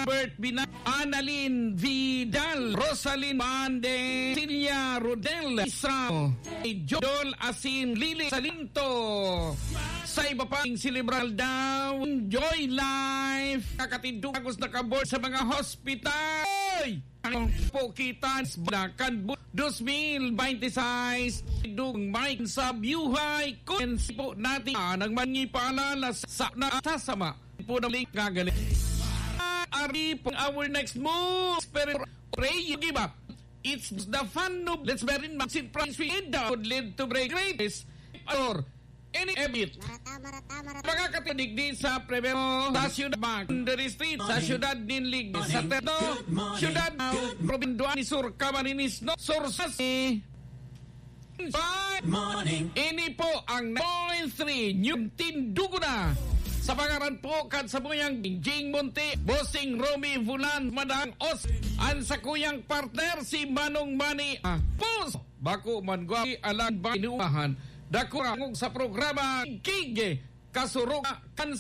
Bert Bina, Annalyn Vidal, Rosalyn Mande, Celia Rodel, Isa, Jodol Asin, Lili Salinto. Sa iba pa, celebral daw, enjoy life. Kakatindong agos na kabord sa mga hospital. Ang pokitan balakan 2026 dung Mike sa buhay ko po natin nang mangipaalala sa nasasama po na link kagaling ari pang our next move pray you give up. It's the fun of let's bear in mind price we would lead to break greatest or any ebit. Mga katinig din sa Primero, sa Ciudad Boundary Street, sa Ciudad Ninlig, sa Teto, Ciudad Probinduan ni Sur Camarines, no, Sursasi. Ini po ang 9.3 New Tindugo na. Sa pangaran po kan sa buyang Jing Monte, Bossing Romy Vulan, Madang Os, an sa kuyang partner si Manong Mani. Pus, bako man gwa alam ba inuumahan. Dakurangog sa programa Kige Kasuruga kan